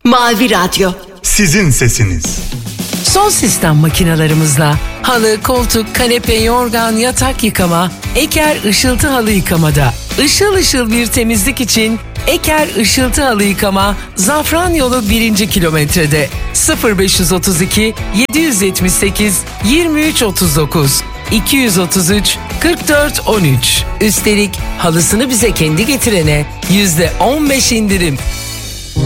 Mavi Radyo. Sizin sesiniz. Son sistem makinalarımızla halı, koltuk, kanepe, yorgan, yatak yıkama, Eker Işıltı Halı Yıkamada. Işıl ışıl bir temizlik için Eker Işıltı Halı Yıkama, Zafranyolu 1. kilometrede. 0532 778 2339 233 44 13. Üstelik halısını bize kendi getirene %15 indirim.